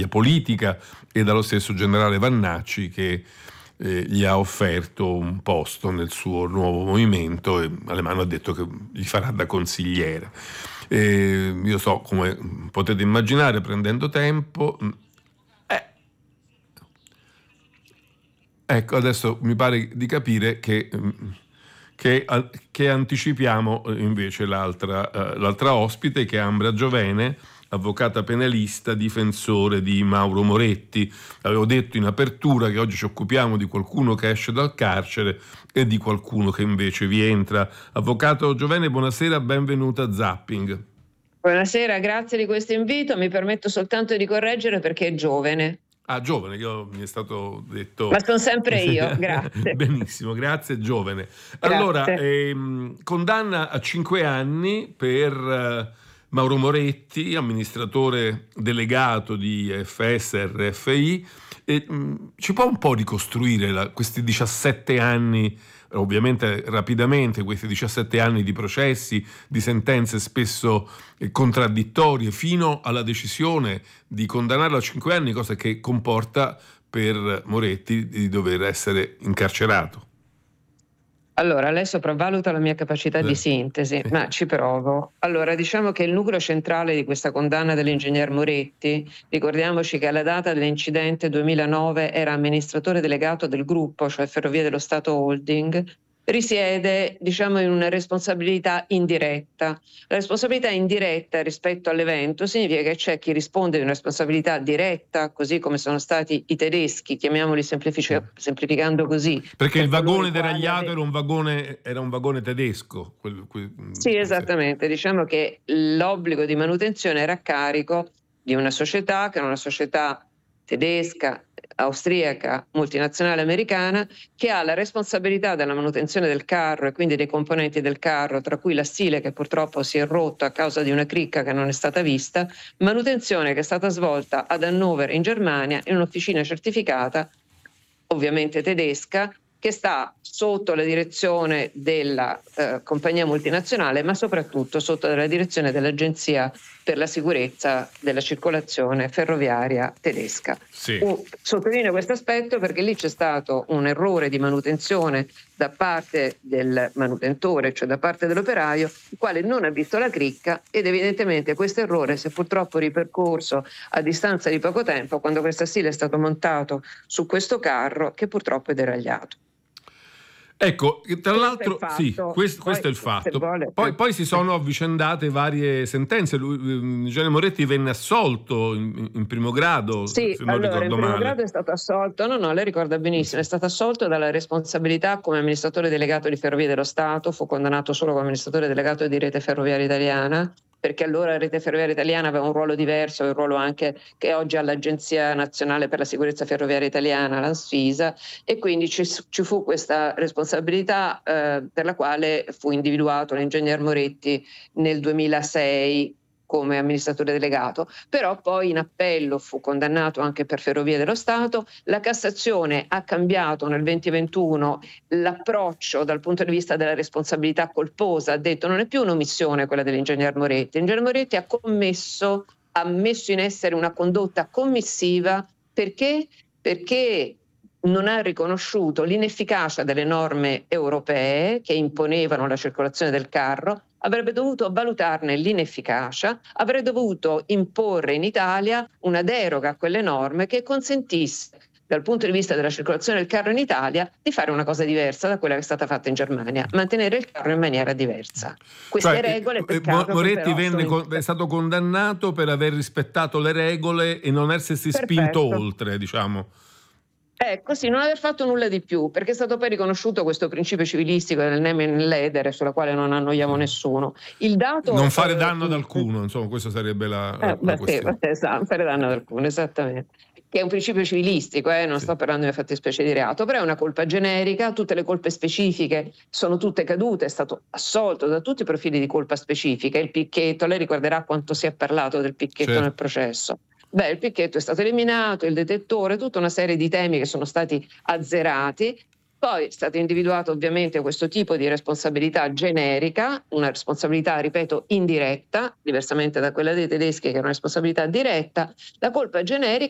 battaglia politica e dallo stesso generale Vannacci, che gli ha offerto un posto nel suo nuovo movimento e Alemanno ha detto che gli farà da consigliere. Io so, come potete immaginare, prendendo tempo. Ecco, adesso mi pare di capire che anticipiamo invece l'altra ospite, che è Ambra Giovene, avvocata penalista, difensore di Mauro Moretti. Avevo detto in apertura che oggi ci occupiamo di qualcuno che esce dal carcere e di qualcuno che invece vi entra. Avvocato Giovene, buonasera, benvenuta a Zapping. Buonasera, grazie di questo invito. Mi permetto soltanto di correggere perché è giovane. Ah, giovane, mi è stato detto. Ma sono sempre io, grazie. Benissimo, grazie, giovane. Grazie. Allora, condanna a 5 anni per Mauro Moretti, amministratore delegato di FS RFI. Ci può un po' ricostruire questi 17 anni, ovviamente rapidamente, questi 17 anni di processi, di sentenze spesso contraddittorie, fino alla decisione di condannarlo a 5 anni, cosa che comporta per Moretti di dover essere incarcerato? Allora, lei sopravvaluta la mia capacità di sintesi, ma ci provo. Allora, diciamo che il nucleo centrale di questa condanna dell'ingegner Moretti, ricordiamoci che alla data dell'incidente 2009 era amministratore delegato del gruppo, cioè Ferrovie dello Stato Holding, risiede, diciamo, in una responsabilità indiretta. La responsabilità indiretta rispetto all'evento significa che c'è chi risponde di una responsabilità diretta, così come sono stati i tedeschi, chiamiamoli semplificando così. Perché il vagone deragliato era un vagone tedesco. Sì, esattamente. Diciamo che l'obbligo di manutenzione era a carico di una società che era una società tedesca, austriaca, multinazionale americana, che ha la responsabilità della manutenzione del carro e quindi dei componenti del carro, tra cui l'assile che purtroppo si è rotto a causa di una cricca che non è stata vista, manutenzione che è stata svolta ad Hannover in Germania in un'officina certificata, ovviamente tedesca, che sta sotto la direzione della compagnia multinazionale, ma soprattutto sotto la direzione dell'Agenzia per la sicurezza della circolazione ferroviaria tedesca. Sì. Sottolineo questo aspetto perché lì c'è stato un errore di manutenzione da parte del manutentore, cioè da parte dell'operaio, il quale non ha visto la cricca, ed evidentemente questo errore si è purtroppo ripercorso a distanza di poco tempo, quando questo assile è stato montato su questo carro che purtroppo è deragliato. Ecco, tra l'altro, questo è il fatto. Poi si sono avvicendate varie sentenze. Gianni Moretti venne assolto in primo grado, sì, se non allora, ricordo in primo male. grado è stato assolto, no, lei ricorda benissimo, è stato assolto dalla responsabilità come amministratore delegato di Ferrovie dello Stato, fu condannato solo come amministratore delegato di Rete Ferroviaria Italiana, perché allora Rete Ferroviaria Italiana aveva un ruolo diverso, un ruolo anche che oggi ha l'Agenzia Nazionale per la Sicurezza Ferroviaria Italiana, l'ANSFISA, e quindi ci fu questa responsabilità per la quale fu individuato l'ingegner Moretti nel 2006 come amministratore delegato, però poi in appello fu condannato anche per Ferrovie dello Stato. La Cassazione ha cambiato nel 2021 l'approccio dal punto di vista della responsabilità colposa, ha detto non è più un'omissione quella dell'ingegner Moretti. L'ingegner Moretti ha messo in essere una condotta commissiva perché non ha riconosciuto l'inefficacia delle norme europee che imponevano la circolazione del carro, avrebbe dovuto valutarne l'inefficacia, avrebbe dovuto imporre in Italia una deroga a quelle norme che consentisse, dal punto di vista della circolazione del carro in Italia, di fare una cosa diversa da quella che è stata fatta in Germania, mantenere il carro in maniera diversa. Queste regole, Moretti è stato condannato per aver rispettato le regole e non essersi spinto oltre, diciamo. Ecco, sì, non aver fatto nulla di più, perché è stato poi riconosciuto questo principio civilistico del Nemen Ledere, sulla quale non annoiamo nessuno. Il dato non fare danno ad alcuno, insomma, questa sarebbe la questione. Esatto, fare danno ad alcuno, esattamente. Che è un principio civilistico, non sto parlando di fattispecie di reato, però è una colpa generica, tutte le colpe specifiche sono tutte cadute, è stato assolto da tutti i profili di colpa specifica. Il picchetto, lei ricorderà quanto si è parlato del picchetto nel processo. Il picchetto è stato eliminato, il detettore, tutta una serie di temi che sono stati azzerati. Poi è stato individuato ovviamente questo tipo di responsabilità generica, una responsabilità, ripeto, indiretta, diversamente da quella dei tedeschi che è una responsabilità diretta. La colpa generica